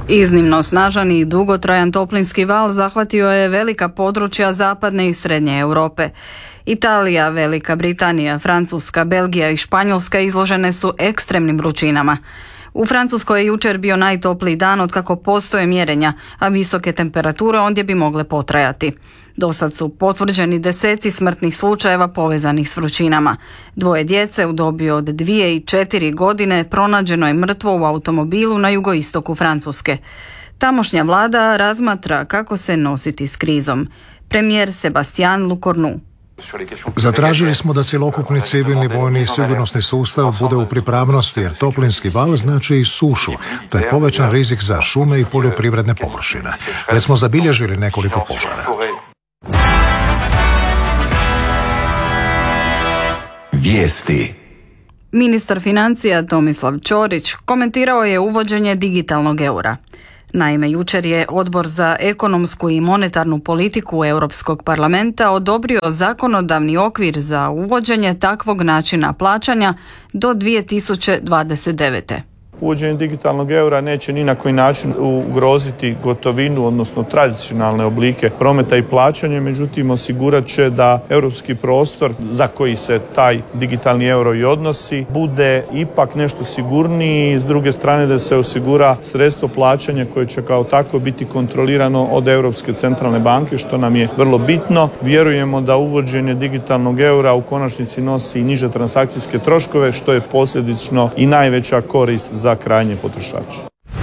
Iznimno snažan i dugotrajan toplinski val zahvatio je velika područja zapadne i srednje Europe. Italija, Velika Britanija, Francuska, Belgija i Španjolska izložene su ekstremnim vrućinama. U Francuskoj je jučer bio najtopliji dan otkako postoje mjerenja, a visoke temperature ondje bi mogle potrajati. Dosad su potvrđeni deseci smrtnih slučajeva povezanih s vrućinama. 2 djece u dobi od 2 i 4 godine pronađeno je mrtvo u automobilu na jugoistoku Francuske. Tamošnja vlada razmatra kako se nositi s krizom. Premijer Sébastien Lecornu. Zatražili smo da cjelokupni civilni, vojni i sigurnosni sustav bude u pripravnosti jer toplinski val znači i sušu, te povećan rizik za šume i poljoprivredne površine. Već smo zabilježili nekoliko požara. Vijesti. Ministar financija Tomislav Ćorić komentirao je uvođenje digitalnog eura. Naime, jučer je Odbor za ekonomsku i monetarnu politiku Europskog parlamenta odobrio zakonodavni okvir za uvođenje takvog načina plaćanja do 2029. Uvođenje digitalnog eura neće ni na koji način ugroziti gotovinu, odnosno tradicionalne oblike prometa i plaćanja, međutim osigurat će da europski prostor za koji se taj digitalni euro i odnosi bude ipak nešto sigurniji i s druge strane da se osigura sredstvo plaćanja koje će kao tako biti kontrolirano od Europske centralne banke, što nam je vrlo bitno. Vjerujemo da uvođenje digitalnog eura u konačnici nosi i niže transakcijske troškove, što je posljedično i najveća korist za krajnje potrošače.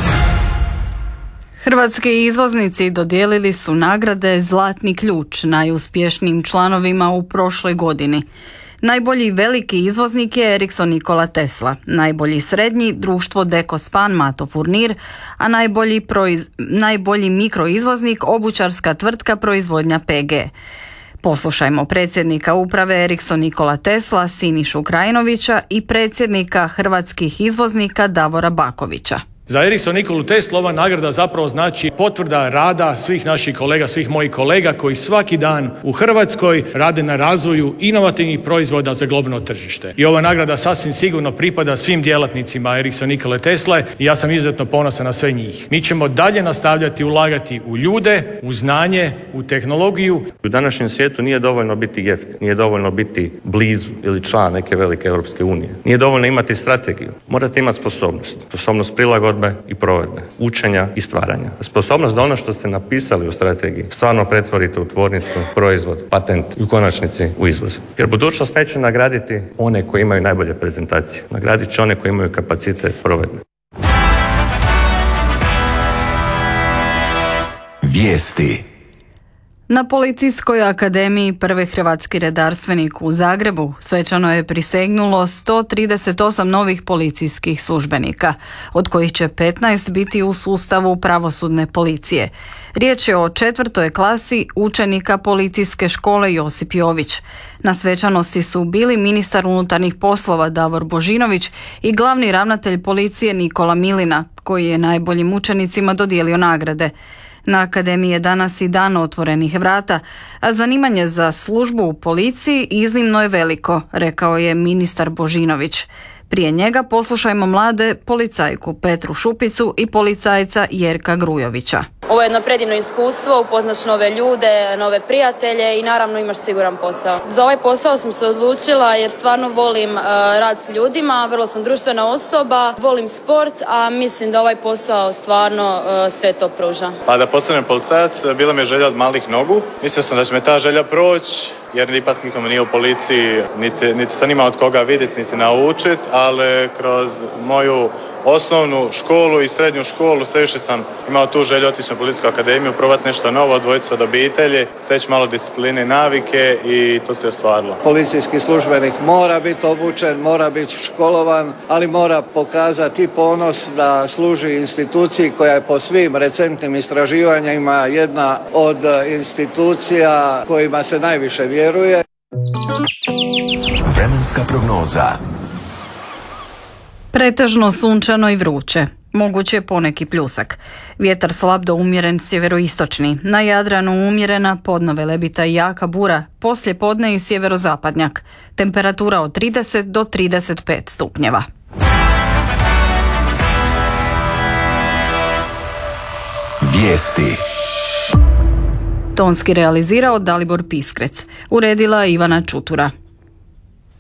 Hrvatski izvoznici dodijelili su nagrade Zlatni ključ najuspješnijim članovima u prošloj godini. Najbolji veliki izvoznik je Ericsson Nikola Tesla, najbolji srednji društvo Dekospan Mato Furnir, a najbolji mikroizvoznik obućarska tvrtka proizvodnja PG. Poslušajmo predsjednika uprave Ericsson Nikola Tesla Sinišu Krajinovića i predsjednika hrvatskih izvoznika Davora Bakovića. Za Ericsson Nikolu Tesla ova nagrada zapravo znači potvrda rada svih naših kolega, svih mojih kolega koji svaki dan u Hrvatskoj rade na razvoju inovativnih proizvoda za globalno tržište. I ova nagrada sasvim sigurno pripada svim djelatnicima Ericsson Nikole Tesle i ja sam izuzetno ponosan na sve njih. Mi ćemo dalje nastavljati ulagati u ljude, u znanje, u tehnologiju. U današnjem svijetu nije dovoljno biti jeftin, nije dovoljno biti blizu ili član neke velike Europske unije. Nije dovoljno imati strategiju. Morate imati sposobnost prilagodbe i provedbe, učenja i stvaranja. Sposobnost da ono što ste napisali u strategiji stvarno pretvorite u tvornicu, proizvod, patent i u konačnici u izvoz. Jer budućnost neće nagraditi one koji imaju najbolje prezentacije. Nagradit će one koji imaju kapacitet provedbe. Vijesti. Na Policijskoj akademiji prvi hrvatski redarstvenik u Zagrebu svečano je prisegnulo 138 novih policijskih službenika, od kojih će 15 biti u sustavu pravosudne policije. Riječ je o 4. klasi učenika Policijske škole Josip Jović. Na svečanosti su bili ministar unutarnjih poslova Davor Božinović i glavni ravnatelj policije Nikola Milina, koji je najboljim učenicima dodijelio nagrade. Na akademiji je danas i dan otvorenih vrata, a zanimanje za službu u policiji iznimno je veliko, rekao je ministar Božinović. Prije njega poslušajmo mlade policajku Petru Šupicu i policajca Jerka Grujovića. Ovo je jedno predivno iskustvo, upoznaš nove ljude, nove prijatelje i naravno imaš siguran posao. Za ovaj posao sam se odlučila jer stvarno volim rad s ljudima, vrlo sam društvena osoba, volim sport, a mislim da ovaj posao stvarno sve to pruža. Pa da postanem policajac, bila mi je želja od malih nogu. Mislio sam da će me ta želja proći, jer ipak nikom nije u policiji, niti sam imao od koga vidjeti, niti naučiti, ali kroz moju osnovnu školu i srednju školu sve više sam imao tu želju otići na Policijsku akademiju, probati nešto novo, odvojiti se od obitelji, steći malo discipline i navike i to se ostvarilo. Policijski službenik mora biti obučen, mora biti školovan, ali mora pokazati ponos da služi instituciji koja je po svim recentnim istraživanjima jedna od institucija kojima se najviše vjeruje. Vremenska prognoza. Pretežno sunčano i vruće. Moguće je poneki pljusak. Vjetar slab do umjeren sjeveroistočni. Na Jadranu umjerena, podno Velebita i jaka bura, poslije podne i sjeverozapadnjak. Temperatura od 30 do 35 stupnjeva. Vijesti. Tonski realizirao Dalibor Piskrec, uredila Ivana Čutura.